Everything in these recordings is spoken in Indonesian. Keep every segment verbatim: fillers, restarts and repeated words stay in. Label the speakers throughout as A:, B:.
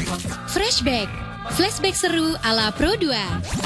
A: Flashback, flashback seru ala Pro dua.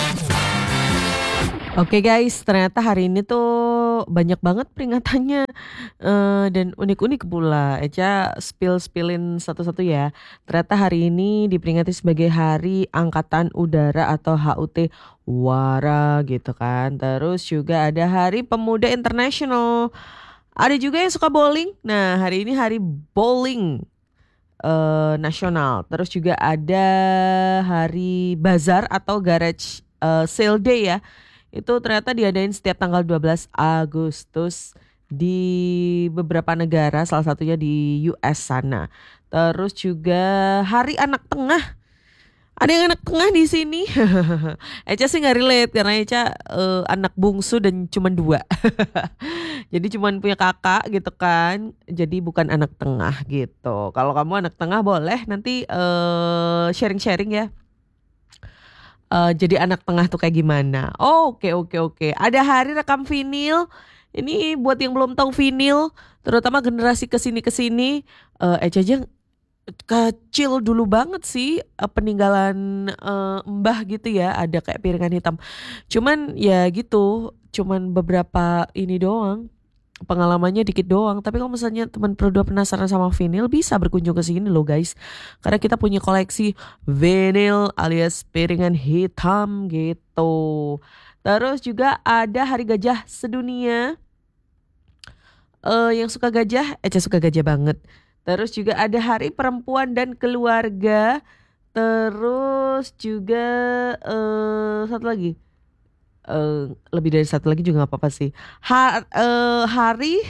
B: Oke guys, ternyata hari ini tuh banyak banget peringatannya eh, dan unik-unik pula. Eca spill-spillin satu-satu ya. Ternyata hari ini diperingati sebagai Hari Angkatan Udara atau H U T WARA gitu kan. Terus juga ada Hari Pemuda Internasional. Ada juga yang suka bowling. Nah, hari ini Hari Bowling eh, Nasional. Terus juga ada Hari Bazar atau Garage eh, Sale Day ya. Itu ternyata diadain setiap tanggal dua belas Agustus di beberapa negara, salah satunya di U S sana. Terus juga Hari Anak Tengah. Ada yang anak tengah di sini. Eca sih nggak relate karena Eca uh, anak bungsu dan cuma dua. Jadi cuma punya kakak gitu kan. Jadi bukan anak tengah gitu. Kalau kamu anak tengah boleh nanti uh, sharing-sharing ya. Uh, jadi anak tengah tuh kayak gimana? Oh, oke oke oke. Ada hari rekam vinil. Ini buat yang belum tahu vinil, terutama generasi kesini kesini. Uh, Eca aja kecil dulu banget sih uh, peninggalan uh, mbah gitu ya. Ada kayak piringan hitam. Cuman ya gitu. Cuman beberapa ini doang. Pengalamannya dikit doang. Tapi kalau misalnya teman Pro dua penasaran sama vinil, bisa berkunjung ke sini loh guys. Karena kita punya koleksi vinil alias piringan hitam gitu. Terus juga ada Hari Gajah Sedunia. uh, Yang suka gajah, Eca suka gajah banget. Terus juga ada Hari Perempuan dan Keluarga. Terus juga uh, satu lagi Uh, lebih dari satu lagi juga gak apa-apa sih. Ha, uh, hari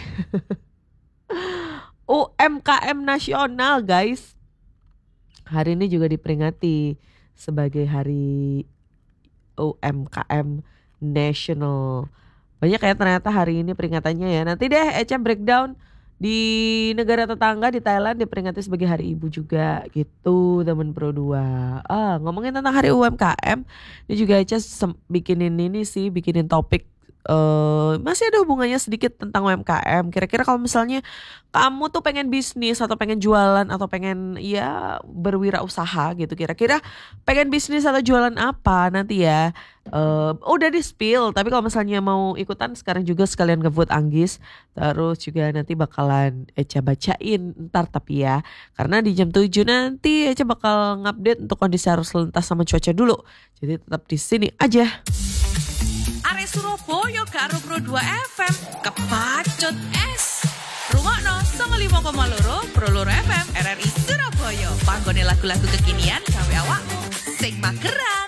B: U M K M nasional guys. Hari ini juga diperingati sebagai Hari U M K M nasional. Banyak ya ternyata hari ini peringatannya ya. Nanti deh Eca breakdown di negara tetangga di Thailand diperingati sebagai Hari Ibu juga gitu teman Pro dua. Ah, ngomongin tentang Hari U M K M, ini juga Eca sem- bikinin ini sih, bikinin topik uh, masih ada hubungannya sedikit tentang U M K M. Kira-kira kalau misalnya kamu tuh pengen bisnis atau pengen jualan atau pengen ya berwirausaha gitu, kira-kira pengen bisnis atau jualan apa nanti ya. Uh, udah di spill, tapi kalau misalnya mau ikutan sekarang juga sekalian ngevote Anggis. Terus juga nanti bakalan Eca bacain ntar tapi ya, karena di jam tujuh nanti Eca bakal ngupdate untuk kondisi arus lintas sama cuaca dulu. Jadi tetap di sini aja.
C: Are Surabaya karo Pro dua F M kepacut es. Rungokno sanga lima koma loro Pro dua F M R R I Surabaya. Panggone lagu-lagu kekinian gawe awakmu sing mageran.